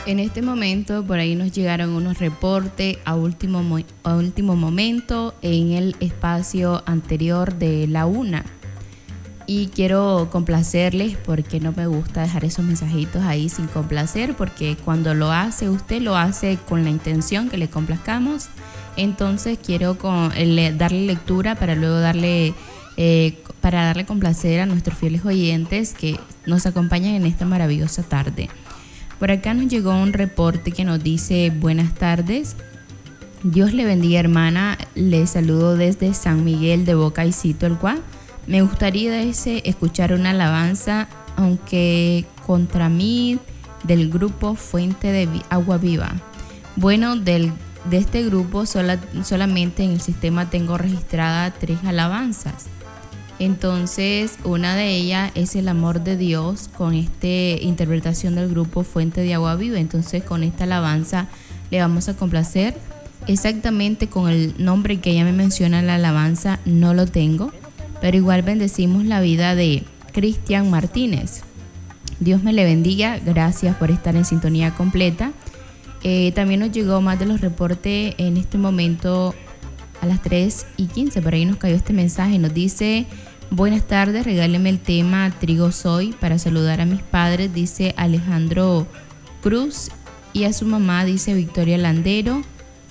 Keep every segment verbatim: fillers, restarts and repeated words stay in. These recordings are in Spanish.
En este momento por ahí nos llegaron unos reportes a último, mo- a último momento en el espacio anterior de la una. Y quiero complacerles porque no me gusta dejar esos mensajitos ahí sin complacer, porque cuando lo hace usted lo hace con la intención que le complazcamos. Entonces quiero con, le, darle lectura para luego darle eh, para darle complacer a nuestros fieles oyentes que nos acompañan en esta maravillosa tarde. Por acá nos llegó un reporte que nos dice: buenas tardes, Dios le bendiga, hermana, le saludo desde San Miguel de Bocaicito, el cual me gustaría ese escuchar una alabanza, aunque contra mí, del grupo Fuente de Agua Viva. Bueno, del, de este grupo sola, solamente en el sistema tengo registrada tres alabanzas. Entonces, una de ellas es El amor de Dios, con esta interpretación del grupo Fuente de Agua Viva. Entonces, con esta alabanza le vamos a complacer. Exactamente con el nombre que ella me menciona en la alabanza no lo tengo, pero igual bendecimos la vida de Cristian Martínez. Dios me le bendiga, gracias por estar en sintonía completa. Eh, también nos llegó más de los reportes en este momento a las tres y quince, por ahí nos cayó este mensaje, nos dice: buenas tardes, regáleme el tema Trigo Soy para saludar a mis padres, dice Alejandro Cruz, y a su mamá, dice Victoria Landero.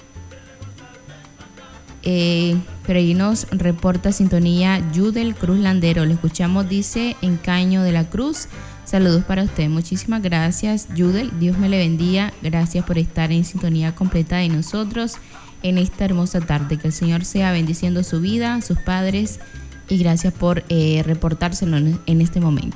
Eh, pero ahí nos reporta sintonía Yudel Cruz Landero. Lo escuchamos, dice, en Caño de la Cruz. Saludos para usted. Muchísimas gracias, Yudel. Dios me le bendiga. Gracias por estar en sintonía completa de nosotros en esta hermosa tarde. Que el Señor sea bendiciendo su vida, sus padres, y gracias por eh, reportárselo en este momento.